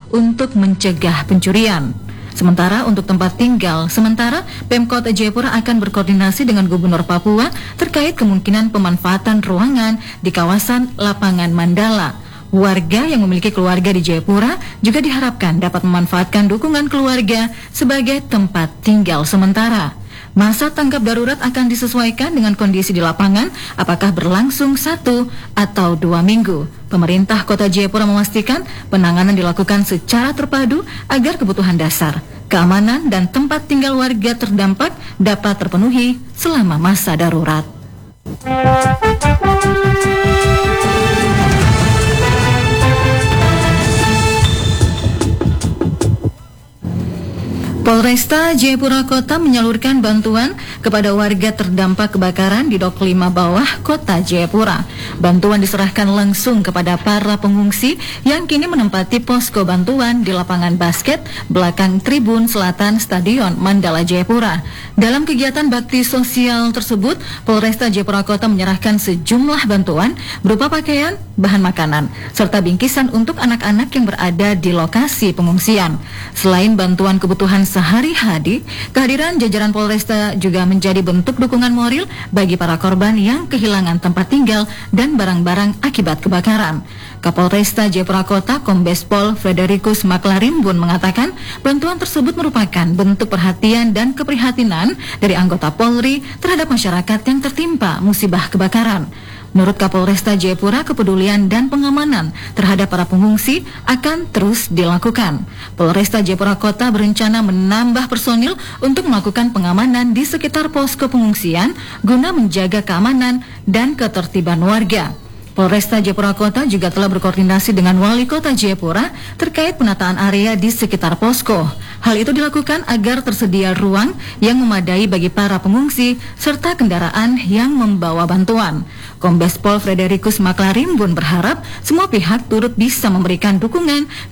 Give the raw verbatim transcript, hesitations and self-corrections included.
untuk mencegah pencurian. Sementara untuk tempat tinggal sementara, Pemkot Jayapura akan berkoordinasi dengan Gubernur Papua terkait kemungkinan pemanfaatan ruangan di kawasan Lapangan Mandala. Warga yang memiliki keluarga di Jayapura juga diharapkan dapat memanfaatkan dukungan keluarga sebagai tempat tinggal sementara. Masa tanggap darurat akan disesuaikan dengan kondisi di lapangan, apakah berlangsung satu atau dua minggu. Pemerintah Kota Jayapura memastikan penanganan dilakukan secara terpadu agar kebutuhan dasar, keamanan, dan tempat tinggal warga terdampak dapat terpenuhi selama masa darurat. Polresta Jayapura Kota menyalurkan bantuan kepada warga terdampak kebakaran di Dok lima Bawah Kota Jayapura. Bantuan diserahkan langsung kepada para pengungsi yang kini menempati posko bantuan di lapangan basket belakang Tribun Selatan Stadion Mandala Jayapura. Dalam kegiatan bakti sosial tersebut, Polresta Jayapura Kota menyerahkan sejumlah bantuan berupa pakaian, bahan makanan, serta bingkisan untuk anak-anak yang berada di lokasi pengungsian. Selain bantuan kebutuhan sehari-hari, kehadiran jajaran Polresta juga menjadi bentuk dukungan moral bagi para korban yang kehilangan tempat tinggal dan barang-barang akibat kebakaran. Kapolresta Jayapura Kota Kombes Pol Frederikus Maklarimbun mengatakan bantuan tersebut merupakan bentuk perhatian dan keprihatinan dari anggota Polri terhadap masyarakat yang tertimpa musibah kebakaran. Menurut Kapolresta Jayapura, kepedulian dan pengamanan terhadap para pengungsi akan terus dilakukan. Polresta Jayapura Kota berencana menambah personil untuk melakukan pengamanan di sekitar posko pengungsian guna menjaga keamanan dan ketertiban warga. Polresta Jayapura Kota juga telah berkoordinasi dengan Wali Kota Jayapura terkait penataan area di sekitar posko. Hal itu dilakukan agar tersedia ruang yang memadai bagi para pengungsi serta kendaraan yang membawa bantuan. Kombes Pol Frederikus Maklarimbun berharap semua pihak turut bisa memberikan dukungan